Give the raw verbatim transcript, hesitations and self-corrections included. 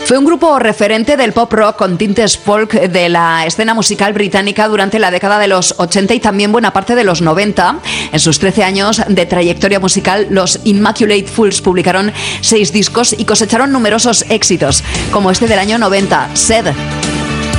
Fue un grupo referente del pop rock con tintes folk de la escena musical británica durante la década de los ochenta y también buena parte de los noventa. En sus trece años de trayectoria musical, los Immaculate Fools publicaron seis discos y cosecharon numerosos éxitos, como este del año noventa, Sed.